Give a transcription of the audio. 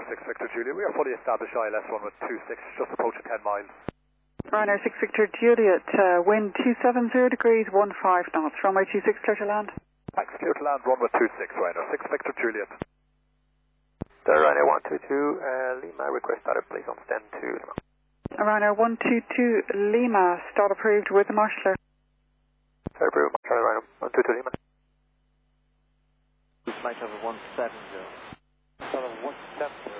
6 Victor Juliet. We are fully established ILS 126, just approaching 10 miles. Ryanair 6 Victor Juliet, wind 270 degrees, 15 knots, runway 26, clear to land. Thanks, clear to land, runway 26, Ryanair 6 Victor Juliet. Ryanair 122, Lima, request starter please on stand to Lima. Ryanair 122 Lima, start approved with the marshaller. Start approved, Ryanair 122 Lima. Flight level 170. Flight level 170.